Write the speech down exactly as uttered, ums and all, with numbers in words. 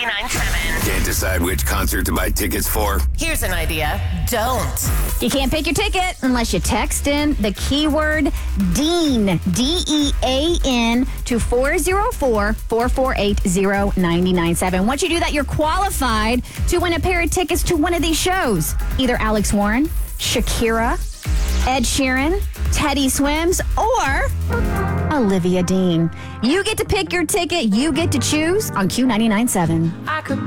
ninety-nine point seven. Can't decide which concert to buy tickets for? Here's an idea. Don't. You can't pick your ticket unless you text in the keyword DEAN, D E A N, to four oh four, four four eight, oh nine nine seven. Once you do that, you're qualified to win a pair of tickets to one of these shows. Either Alex Warren, Shakira, Ed Sheeran, Teddy Swims, or Olivia Dean. You get to pick your ticket. You get to choose on Q ninety-nine point seven. I could